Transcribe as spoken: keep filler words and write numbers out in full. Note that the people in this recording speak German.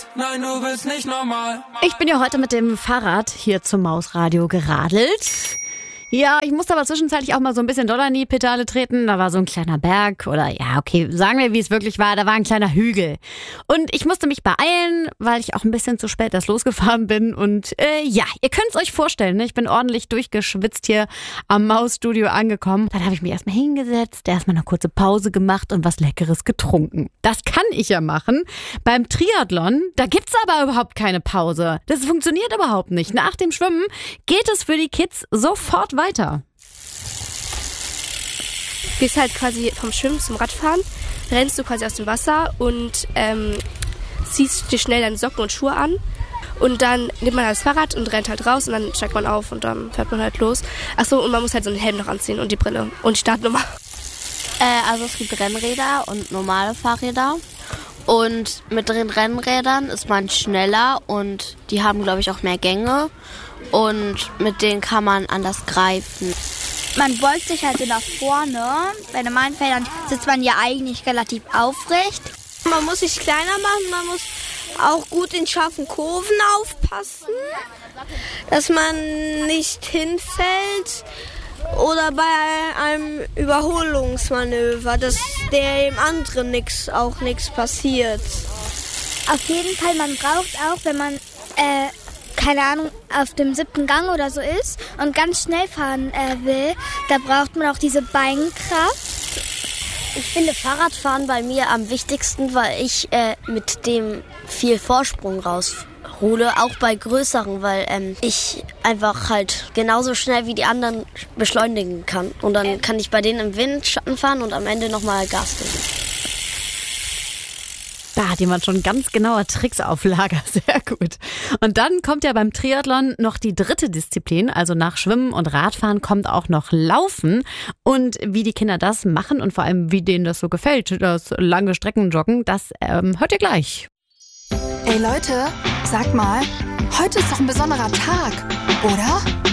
Nein, du bist nicht normal. Ich bin ja heute mit dem Fahrrad hier zum Mausradio geradelt. Ja, ich musste aber zwischenzeitlich auch mal so ein bisschen doller in die Pedale treten. Da war so ein kleiner Berg oder ja, okay, sagen wir, wie es wirklich war. Da war ein kleiner Hügel. Und ich musste mich beeilen, weil ich auch ein bisschen zu spät erst losgefahren bin. Und äh, ja, ihr könnt es euch vorstellen, ne? Ich bin ordentlich durchgeschwitzt hier am Mausstudio angekommen. Dann habe ich mich erstmal hingesetzt, erstmal eine kurze Pause gemacht und was Leckeres getrunken. Das kann ich ja machen. Beim Triathlon, da gibt's aber überhaupt keine Pause. Das funktioniert überhaupt nicht. Nach dem Schwimmen geht es für die Kids sofort weiter. weiter. Gehst halt quasi vom Schwimmen zum Radfahren, rennst du quasi aus dem Wasser und ähm, ziehst dir schnell deine Socken und Schuhe an und dann nimmt man das Fahrrad und rennt halt raus und dann steigt man auf und dann fährt man halt los. Achso, und man muss halt so einen Helm noch anziehen und die Brille und die Startnummer. Äh, also es gibt Rennräder und normale Fahrräder. Und mit den Rennrädern ist man schneller und die haben, glaube ich, auch mehr Gänge. Und mit denen kann man anders greifen. Man beugt sich halt so nach vorne. Bei normalen Feldern sitzt man ja eigentlich relativ aufrecht. Man muss sich kleiner machen, man muss auch gut in scharfen Kurven aufpassen, dass man nicht hinfällt oder bei einem Überholungsmanöver, dass dem anderen nix, auch nichts passiert. Auf jeden Fall, man braucht auch, wenn man, äh, keine Ahnung, auf dem siebten Gang oder so ist und ganz schnell fahren äh, will, da braucht man auch diese Beinkraft. Ich finde Fahrradfahren bei mir am wichtigsten, weil ich äh, mit dem viel Vorsprung raushole, auch bei größeren, weil ähm, ich einfach halt genauso schnell wie die anderen beschleunigen kann. Und dann kann ich bei denen im Windschatten fahren und am Ende nochmal Gas geben. Da hat jemand schon ganz genaue Tricks auf Lager. Sehr gut. Und dann kommt ja beim Triathlon noch die dritte Disziplin. Also nach Schwimmen und Radfahren kommt auch noch Laufen. Und wie die Kinder das machen und vor allem wie denen das so gefällt, das lange Streckenjoggen, das ähm, hört ihr gleich. Ey Leute, sag mal, heute ist doch ein besonderer Tag, oder?